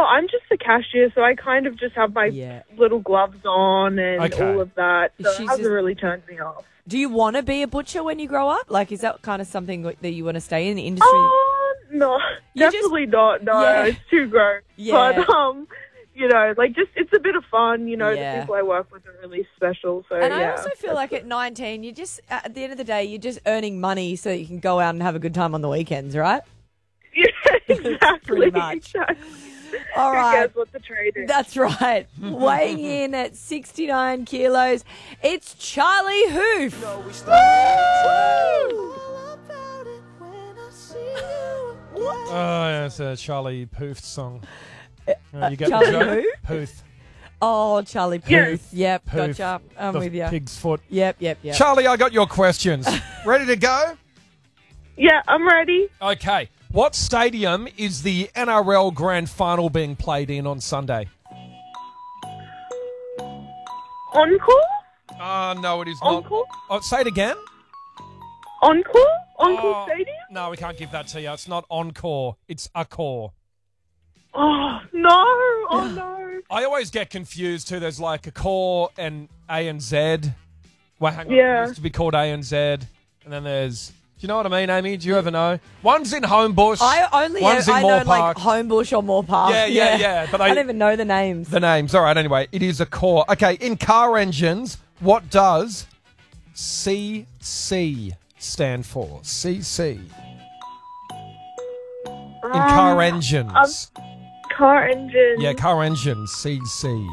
I'm just the cashier, so I kind of just have my little gloves on and all of that. So it hasn't really turned me off. Do you want to be a butcher when you grow up? Like, is that kind of something that you want to stay in the industry? No, definitely not. No, it's too gross. Yeah. But, you know, like it's a bit of fun. You know, the people I work with are really special. So, and I also feel like at 19, you just, at the end of the day, you're just earning money so that you can go out and have a good time on the weekends, right? Yeah, exactly. Pretty much. Exactly. All right. Who cares what the trade is? That's right. Weighing in at 69 kilos, it's Charlie Hoof. Oh, it's a Charlie Puth song. You get Charlie the joke? who? Puth. Oh, Charlie Puth. Yep, Puth. gotcha. I'm The with you. Pig's foot. Yep. Charlie, I got your questions. Ready to go? Yeah, I'm ready. Okay. What stadium is the NRL Grand Final being played in on Sunday? Encore? No, it is not. Encore? Oh, say it again. Encore? Encore Stadium? No, we can't give that to you. It's not Encore. It's Accor. Oh, no. Oh, no. I always get confused too. There's like Accor and ANZ. Well, hang on. Yeah. It used to be called ANZ. And then there's... Do you know what I mean, Amy? Do you ever know? One's in Homebush. One's in I Moore know Park. like Homebush or Moore Park. Yeah. But I don't even know the names. The names. All right, anyway. It is Accor. Okay, in car engines, what does CC stand for? CC. In car engines. Car engine. Yeah, car engines, CC.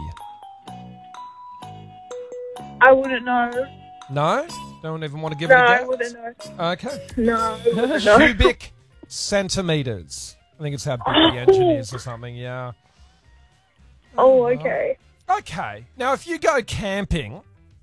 I wouldn't know. No? Don't even want to give it a No, guess? I wouldn't know. Okay. No. Cubic centimetres. I think it's how big the engine is or something, yeah. Oh, okay. Okay. Now, if you go camping,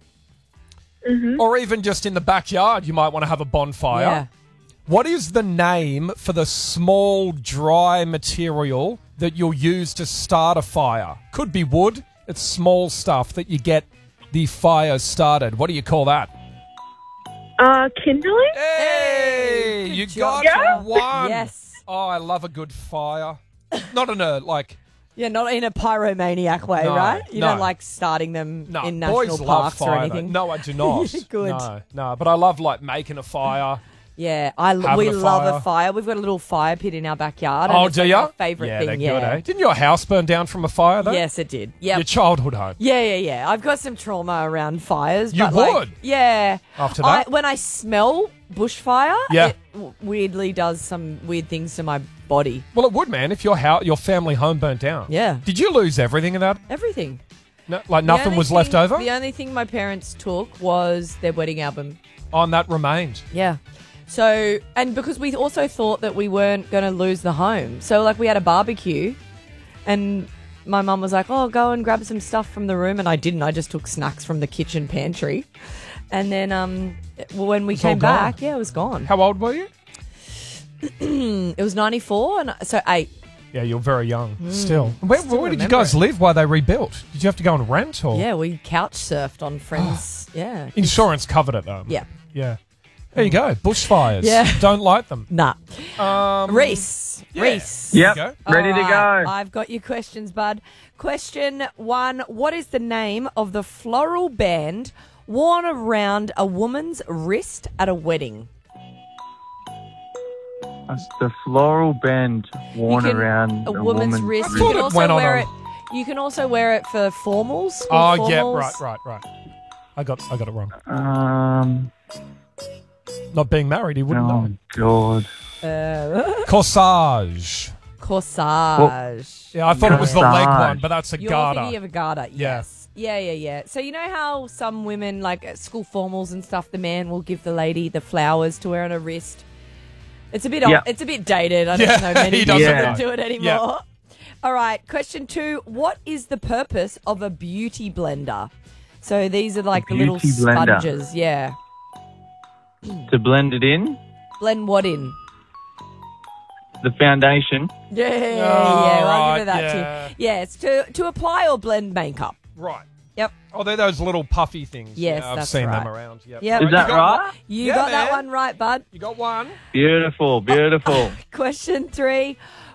or even just in the backyard, you might want to have a bonfire. Yeah. What is the name for the small, dry material that you'll use to start a fire? Could be wood. It's small stuff that you get the fire started. What do you call that? Kindling? Hey! You got one. Yes. Oh, I love a good fire. Not in a, like... Yeah, not in a pyromaniac way, No, right? You no. don't like starting them No, in boys national love parks fire, or anything. though. No, I do not. Good. No, but I love, like, making a fire. Yeah, Having we a love fire. a fire. We've got a little fire pit in our backyard. Oh, and it's do like you? our favourite Yeah, thing. they're Yeah, good, eh? Didn't your house burn down from a fire, though? Yes, it did. Yeah, Your childhood home. yeah. I've got some trauma around fires. You but like, would? yeah. After that? when I smell bushfire, Yeah. it weirdly does some weird things to my body. Well, it would, man, if your family home burnt down. Yeah. Did you lose everything in that? Everything. No, like The nothing only was left thing- over? The only thing my parents took was their wedding album. Oh, and that remained. Yeah. So, and because we also thought that we weren't going to lose the home. So, like, we had a barbecue and my mum was like, oh, go and grab some stuff from the room. And I didn't. I just took snacks from the kitchen pantry. And then when we It's all came gone. back, it was gone. How old were you? It was 94, and so 8. Yeah, you're very young still. Where did you remember guys it. live while they rebuilt? Did you have to go and rent? Or Yeah, we couch surfed on friends. Yeah. Insurance covered it, though. Yeah. Yeah. There you go. Bushfires. Yeah. Don't light them. Nah. Reese. yeah. Reese. Yep. There you go. Ready to All go. right, I've got your questions, bud. Question 1. What is the name of the floral band worn around a woman's wrist at a wedding? That's the floral band worn You can- around a woman's wrist. I You thought can it also went on wear a- it. You can also wear it for formals. school Oh, yeah. formals. Right. I got it wrong. Not being married, he wouldn't know. God. Corsage. Corsage. Yeah, I thought it was the leg Corsage. one, but that's a You're garter. thinking of a garter, Yeah. yes. Yeah. So you know how some women, like at school formals and stuff, the man will give the lady the flowers to wear on her wrist? It's a bit Yeah. it's a bit dated. I don't Yeah, know many he people doesn't that know. do it anymore. Yeah. All right, question 2. What is the purpose of a beauty blender? So these are like the little beauty blender. sponges. Yeah. To blend it in, Blend what in? the foundation. Yeah, Oh, I'll give it right, that yeah. too. Yeah, it's to apply or blend makeup. Right. Yep. Oh, they're those little puffy things. Yes, yeah, I've that's seen them right. around. Yep. Yep. Is that You got right? one? You Yeah, got that man. one right, bud. You got one. Beautiful, beautiful. Question 3.